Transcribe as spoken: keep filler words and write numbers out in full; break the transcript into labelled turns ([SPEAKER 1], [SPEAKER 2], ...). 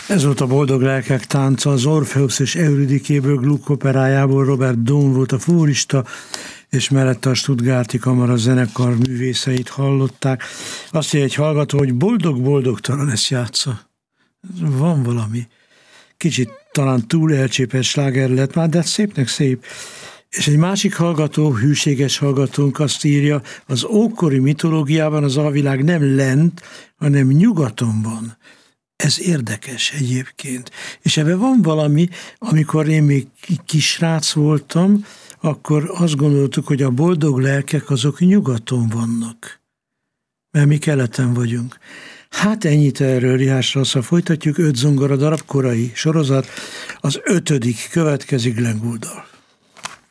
[SPEAKER 1] Ez volt a Boldog Lelkek tánca, az Orpheus és Eurydikéből, Gluck operájából. Robert Dawn volt a fúrista, és mellette a Stuttgarti Kamara zenekar művészeit hallották. Azt mondja egy hallgató, hogy boldog-boldogtalan ezt játsza. Van valami. Kicsit talán túl elcsépelt sláger lett már, de szépnek szép. És egy másik hallgató, hűséges hallgatónk azt írja, az ókori mitológiában az alvilág nem lent, hanem nyugaton van. Ez érdekes egyébként. És ebben van valami, amikor én még kisrác voltam, akkor azt gondoltuk, hogy a boldog lelkek azok nyugaton vannak. Mert mi keleten vagyunk. Hát ennyit erről, Riás Rassza. Folytatjuk, öt zongora darab, korai sorozat. Az ötödik következik, Glenn Gouldal.